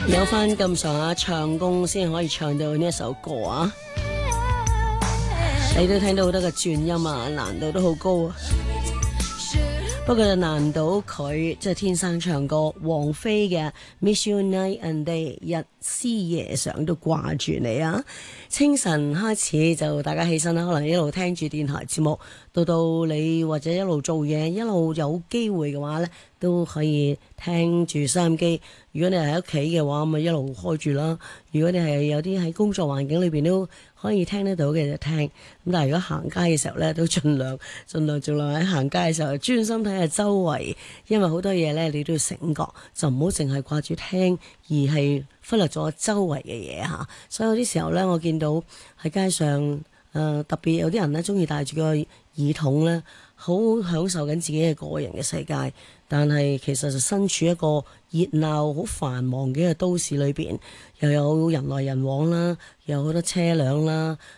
有翻咁上下唱功先可以唱到呢一首歌啊！你都聽到好多嘅轉音啊，難度都好高啊！不過難到佢即係天生唱歌，王菲嘅 Miss You Night and Day 日思夜想都掛住你啊！清晨開始就大家起身啦，可能一路聽住電台節目，到你或者一路做嘢，一路有機會嘅話呢，都可以聽住收音機。如果你係喺屋企嘅話，咪一路開住啦。如果你係有啲喺工作環境裏邊都可以聽得到嘅就聽。咁但係如果行街嘅時候呢，都盡量喺行街嘅時候專心睇下周圍，因為好多嘢呢，你都要醒覺，就唔好淨係掛住聽，而係忽略咗周圍嘅嘢嚇。所以有啲時候呢，我見到喺街上特別有啲人呢，中意戴住個耳筒呢，好享受緊自己嘅個人嘅世界。但係其實就身處一個熱鬧好繁忙嘅一個都市裏邊，又有人來人往啦，又有好多車輛啦，